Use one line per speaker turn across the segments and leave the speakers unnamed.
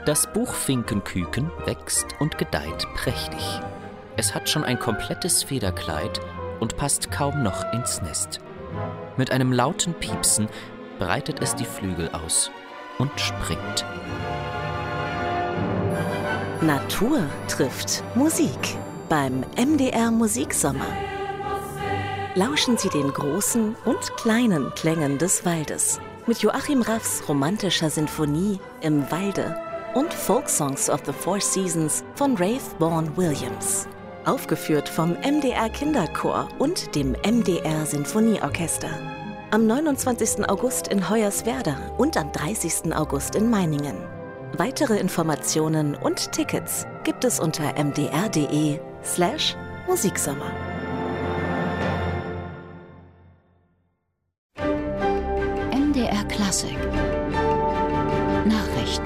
Das Buchfinkenküken wächst und gedeiht prächtig. Es hat schon ein komplettes Federkleid und passt kaum noch ins Nest. Mit einem lauten Piepsen breitet es die Flügel aus und springt.
Natur trifft Musik beim MDR Musiksommer. Lauschen Sie den großen und kleinen Klängen des Waldes mit Joachim Raffs romantischer Sinfonie Im Walde und Folksongs of the Four Seasons von Rafe Vaughan Williams. Aufgeführt vom MDR Kinderchor und dem MDR Sinfonieorchester. Am 29. August in Hoyerswerda und am 30. August in Meiningen. Weitere Informationen und Tickets gibt es unter mdr.de/Musiksommer.
MDR Klassik Nachrichten.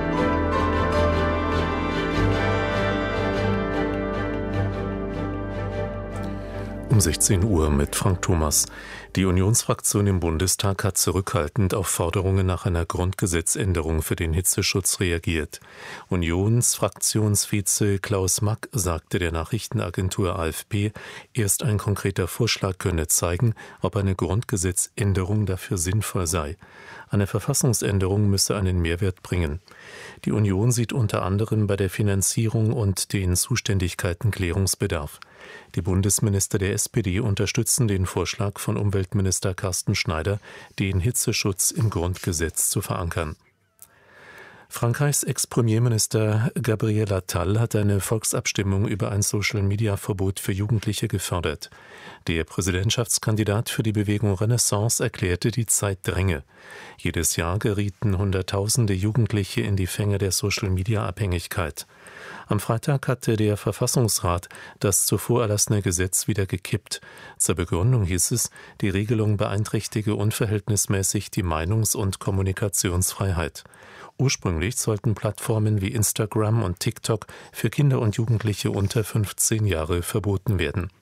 Um 16 Uhr mit Frank Thomas. Die Unionsfraktion im Bundestag hat zurückhaltend auf Forderungen nach einer Grundgesetzänderung für den Hitzeschutz reagiert. Unionsfraktionsvize Klaus Mack sagte der Nachrichtenagentur AFP, erst ein konkreter Vorschlag könne zeigen, ob eine Grundgesetzänderung dafür sinnvoll sei. Eine Verfassungsänderung müsse einen Mehrwert bringen. Die Union sieht unter anderem bei der Finanzierung und den Zuständigkeiten Klärungsbedarf. Die Bundesminister der SPD unterstützen den Vorschlag von Umweltminister Carsten Schneider, den Hitzeschutz im Grundgesetz zu verankern. Frankreichs Ex-Premierminister Gabriel Attal hat eine Volksabstimmung über ein Social-Media-Verbot für Jugendliche gefördert. Der Präsidentschaftskandidat für die Bewegung Renaissance erklärte, die Zeit dränge. Jedes Jahr gerieten Hunderttausende Jugendliche in die Fänge der Social-Media-Abhängigkeit. Am Freitag hatte der Verfassungsrat das zuvor erlassene Gesetz wieder gekippt. Zur Begründung hieß es, die Regelung beeinträchtige unverhältnismäßig die Meinungs- und Kommunikationsfreiheit. Ursprünglich sollten Plattformen wie Instagram und TikTok für Kinder und Jugendliche unter 15 Jahre verboten werden.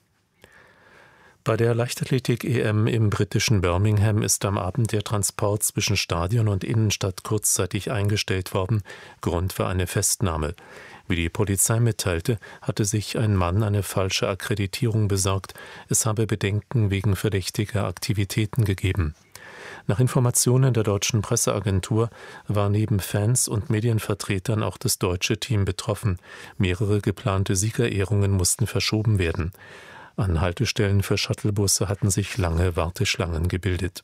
Bei der Leichtathletik-EM im britischen Birmingham ist am Abend der Transport zwischen Stadion und Innenstadt kurzzeitig eingestellt worden. Grund war eine Festnahme. Wie die Polizei mitteilte, hatte sich ein Mann eine falsche Akkreditierung besorgt. Es habe Bedenken wegen verdächtiger Aktivitäten gegeben. Nach Informationen der deutschen Presseagentur war neben Fans und Medienvertretern auch das deutsche Team betroffen. Mehrere geplante Siegerehrungen mussten verschoben werden. An Haltestellen für Shuttlebusse hatten sich lange Warteschlangen gebildet.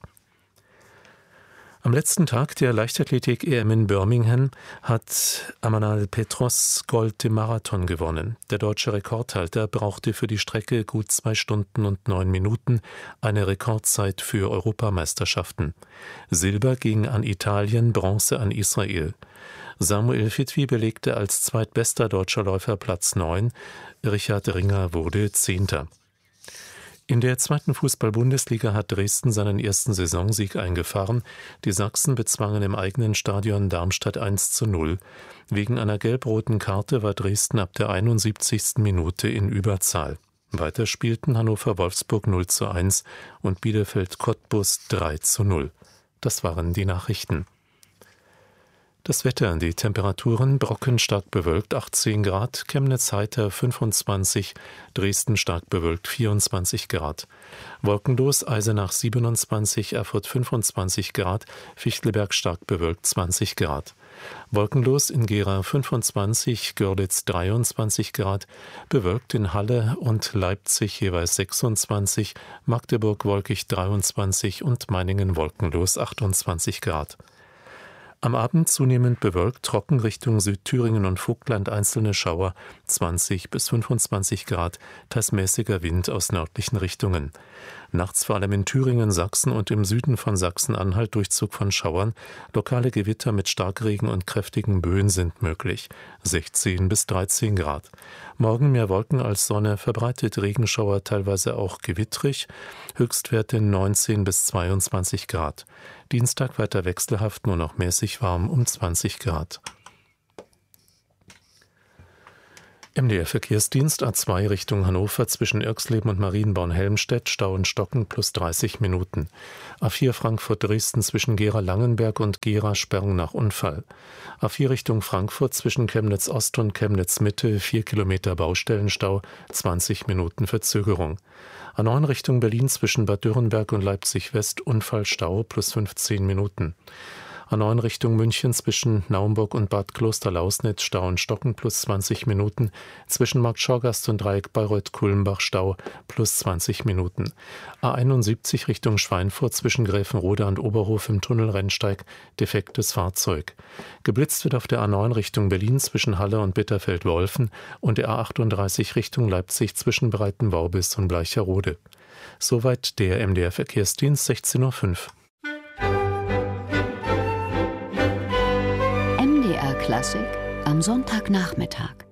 Am letzten Tag der Leichtathletik-EM in Birmingham hat Amanal Petros Gold im Marathon gewonnen. Der deutsche Rekordhalter brauchte für die Strecke gut 2 Stunden und 9 Minuten, eine Rekordzeit für Europameisterschaften. Silber ging an Italien, Bronze an Israel. Samuel Fitwi belegte als zweitbester deutscher Läufer Platz 9, Richard Ringer wurde 10. In der 2. Fußball-Bundesliga hat Dresden seinen ersten Saisonsieg eingefahren. Die Sachsen bezwangen im eigenen Stadion Darmstadt 1:0. Wegen einer gelb-roten Karte war Dresden ab der 71. Minute in Überzahl. Weiter spielten Hannover-Wolfsburg 0:1 und Bielefeld-Cottbus 3:0. Das waren die Nachrichten. Das Wetter, die Temperaturen: Brocken stark bewölkt 18 Grad, Chemnitz heiter 25, Dresden stark bewölkt 24 Grad. Wolkenlos Eisenach 27, Erfurt 25 Grad, Fichtelberg stark bewölkt 20 Grad. Wolkenlos in Gera 25, Görlitz 23 Grad, bewölkt in Halle und Leipzig jeweils 26, Magdeburg wolkig 23 und Meiningen wolkenlos 28 Grad. Am Abend zunehmend bewölkt, trocken Richtung Südthüringen und Vogtland einzelne Schauer, 20 bis 25 Grad, teils mäßiger Wind aus nördlichen Richtungen. Nachts vor allem in Thüringen, Sachsen und im Süden von Sachsen-Anhalt Durchzug von Schauern. Lokale Gewitter mit Starkregen und kräftigen Böen sind möglich, 16 bis 13 Grad. Morgen mehr Wolken als Sonne, verbreitet Regenschauer, teilweise auch gewittrig, Höchstwerte 19 bis 22 Grad. Dienstag weiter wechselhaft, nur noch mäßig warm um 20 Grad. MDR-Verkehrsdienst A2 Richtung Hannover zwischen Irxleben und Marienborn-Helmstedt, Stau in Stocken plus 30 Minuten. A4 Frankfurt-Dresden zwischen Gera-Langenberg und Gera Sperrung nach Unfall. A4 Richtung Frankfurt zwischen Chemnitz-Ost und Chemnitz-Mitte 4 Kilometer Baustellenstau, 20 Minuten Verzögerung. A9 Richtung Berlin zwischen Bad Dürrenberg und Leipzig-West Unfallstau plus 15 Minuten. A9 Richtung München zwischen Naumburg und Bad Klosterlausnitz Stau in Stocken plus 20 Minuten, zwischen Markt Schorgast und Dreieck Bayreuth-Kulmbach Stau plus 20 Minuten. A71 Richtung Schweinfurt zwischen Gräfenrode und Oberhof im Tunnel Rennsteig defektes Fahrzeug. Geblitzt wird auf der A9 Richtung Berlin zwischen Halle und Bitterfeld-Wolfen und der A38 Richtung Leipzig zwischen Breitenwaubiss und Bleicherode. Soweit der MDR-Verkehrsdienst 16:05 Uhr.
MDR Klassik am Sonntagnachmittag.